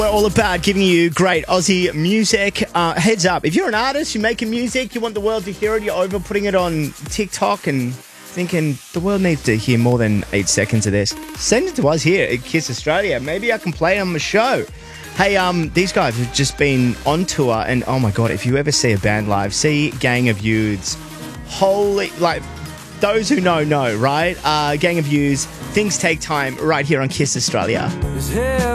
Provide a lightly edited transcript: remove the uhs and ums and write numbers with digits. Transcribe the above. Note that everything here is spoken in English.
We're all about giving you great Aussie music. Heads up, if you're an artist, you're making music, you want the world to hear it, you're over putting it on TikTok and thinking the world needs to hear more than 8 seconds of this, send it to us here at Kiss Australia. Maybe I can play it on the show. Hey, these guys have just been on tour, and oh my God, if you ever see a band live, see Gang of Youths. Holy, like, those who know, right? Gang of Youths, Things Take Time, right here on Kiss Australia.